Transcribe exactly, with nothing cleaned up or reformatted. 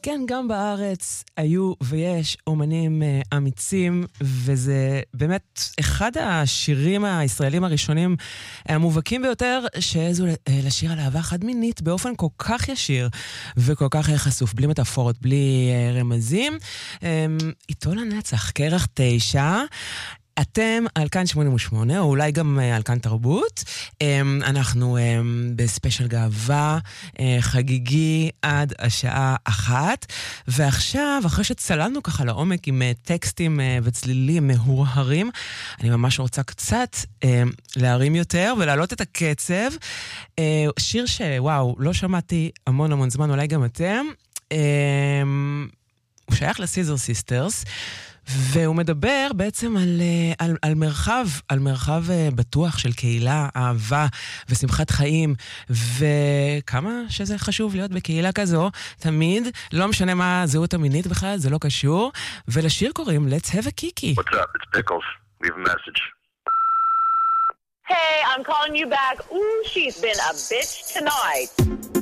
כן, גם בארץ היו ויש אומנים uh, אמיצים, וזה באמת אחד השירים הישראלים הראשונים המובהקים ביותר, שהעזו לשיר על אהבה חד מינית באופן כל כך ישיר וכל כך חשוף, בלי מטאפורות, בלי uh, רמזים. Um, עיתון הנצח, כרך תשע, אתם על כאן שמונים ושמונה, או אולי גם על כאן תרבות. אנחנו בספיישל גאווה חגיגי עד השעה אחת, ועכשיו, אחרי שצללנו ככה לעומק עם טקסטים וצלילים מהורהרים, אני ממש רוצה קצת להרים יותר ולהעלות את הקצב. שיר שוואו, לא שמעתי המון המון זמן, אולי גם אתם. הוא שייך לסיזר סיסטרס, והוא מדבר בעצם על, על, על מרחב, על מרחב בטוח של קהילה, אהבה ושמחת חיים, וכמה שזה חשוב להיות בקהילה כזו, תמיד, לא משנה מה הזהות המינית בכלל, זה לא קשור, ולשיר קוראים Let's Have a Kiki. What's up? It's Pickles. Leave a message. Hey, I'm calling you back. Ooh, she's been a bitch tonight.